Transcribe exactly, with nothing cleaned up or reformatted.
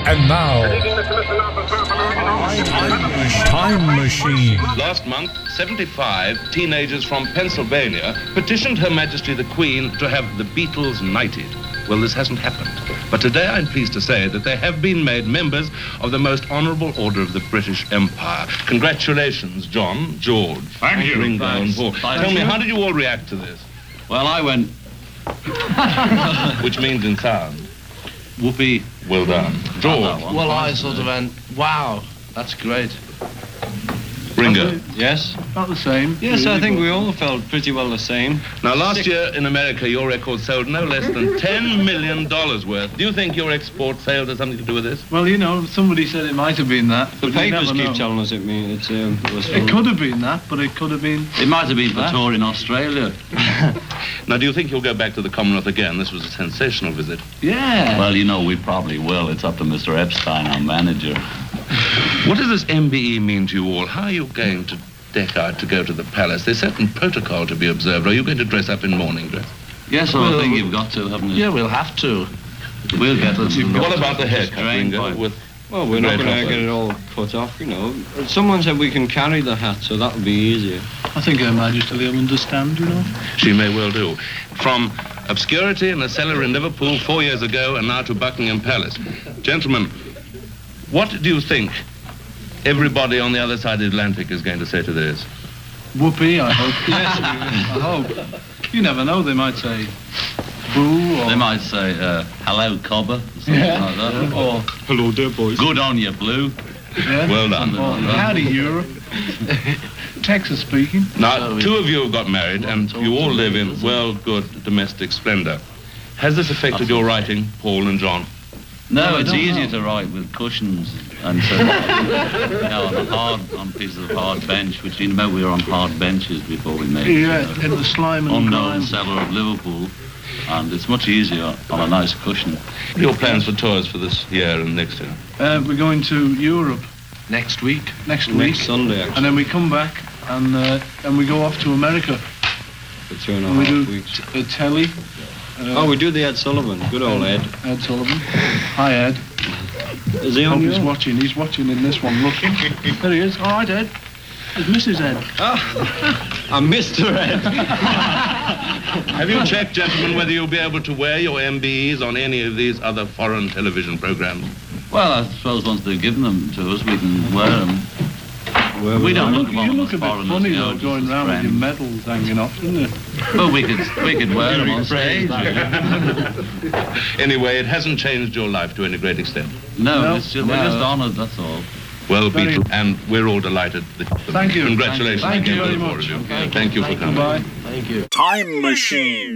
And now, Time Machine. Last month, seventy-five teenagers from Pennsylvania petitioned Her Majesty the Queen to have the Beatles knighted. Well, this hasn't happened. But today I'm pleased to say that they have been made members of the most honourable order of the British Empire. Congratulations, John, George, Thank you. Ringo, and Thanks. Paul. Thank Tell me, you. how did you all react to this? Well, I went, Which means in sound. whoopee. Well done. George, Well, I sort of went, wow, that's great. Ringo. Yes? Not the same. Yes, really, I think but- we all felt pretty well the same. Now, last Six- year in America, your record sold no less than ten million dollars worth. Do you think your export sales has something to do with this? Well, you know, somebody said it might have been that. The but you papers never keep know. telling us it, mean, it's, um, it was It fun. could have been that, but it could have been. It might have been for Huh? tour in Australia. Now, do you think you'll go back to the Commonwealth again? This was a sensational visit. Yeah. Well, you know, we probably will. It's up to Mister Epstein, our manager. What does this M B E mean to you all? How are you going to deck out to go to the palace? There's certain protocol to be observed. Are you going to dress up in morning dress? Yes, I Well, think you've got to, haven't you? Yeah, we'll have to. We'll get this. What about the haircut, Drain Ringo? pipe. With Well, we're not Great going to offer. get it all cut off, you know. Someone said we can carry the hat, so that'll be easier. I think Her Majesty will understand, you know. She may well do. From obscurity in a cellar in Liverpool four years ago and now to Buckingham Palace. Gentlemen, what do you think everybody on the other side of the Atlantic is going to say to this? Whoopee, I hope. Yes, I hope. You never know, they might say boo or... They might say, uh, hello, cobber, or something Yeah. like that. Or, Hello there, boys. Good on you, Blue. yeah. Well done. Or, howdy, Europe. Texas speaking. Now, two of you have got married and you all live in, well, good domestic splendor. Has this affected your writing, Paul and John? No, Well, I it's don't easier know. to write with cushions and so, you know, on a hard, on pieces of hard bench, which you know we were on hard benches before we made it. Yeah, you know. in the slime and Unknown grime. cellar of Liverpool, and it's much easier on a nice cushion. What are your plans for tours for this year and next year? Uh, we're going to Europe Next week. next week. Next Sunday, And actually, then we come back and uh, and we go off to America. for two and a And we half do weeks. t- a telly. Uh, Oh, we do the Ed Sullivan. Good old Ed. Ed Sullivan. Hi, Ed. Is he Hope on he's yours? watching. He's watching in this one. Look. There he is. All right, Ed. There's Missus Ed. I'm Mister Ed. Have you checked, gentlemen, whether you'll be able to wear your M B Es on any of these other foreign television programs? Well, I suppose once they've given them to us, we can wear them. Where We don't You look look, upon you them look as a bit foreigners, funny you know, though, just going as round with your friends. medals hanging off, isn't it? Well, we could we could wear them on stage. Anyway, it hasn't changed your life to any great extent. No, No, it's just, we're no. just honoured, that's all. Well, Very- Beatles, and we're all delighted. That, Thank you. Congratulations Thank you again to very the four much. of you. Okay. Thank you for coming. Goodbye. Thank you. Time Machine.